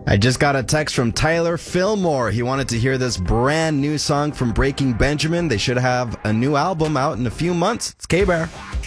I just got a text from Tyler Fillmore. He wanted to hear this brand new song from Breaking Benjamin. They should have a new album out in a few months. It's K-Bear.